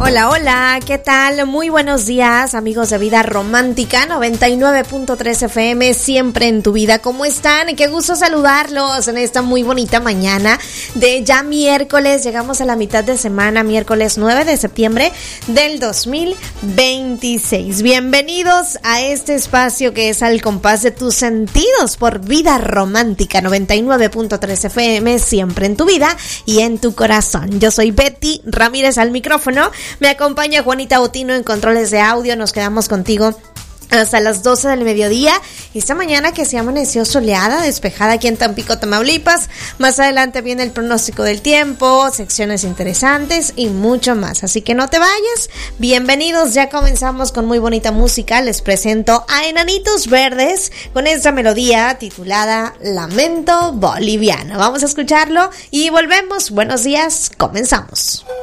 Hola, hola, ¿qué tal? Muy buenos días, amigos de Vida Romántica, 99.3 FM, siempre en tu vida. ¿Cómo están? Qué gusto saludarlos en esta muy bonita mañana de ya miércoles. Llegamos a la mitad de semana, miércoles 9 de septiembre del 2026. Bienvenidos a este espacio que es al compás de tus sentidos por Vida Romántica, 99.3 FM, siempre en tu vida y en tu corazón. Yo soy Betty Ramírez al micrófono. Me acompaña Juanita Botino en controles de audio. Nos quedamos contigo hasta las 12 del mediodía. Esta mañana que se amaneció soleada, despejada aquí en Tampico, Tamaulipas. Más adelante viene el pronóstico del tiempo, secciones interesantes y mucho más. Así que no te vayas. Bienvenidos, ya comenzamos con muy bonita música. Les presento a Enanitos Verdes con esta melodía titulada Lamento Boliviano. Vamos a escucharlo y volvemos. Buenos días, comenzamos.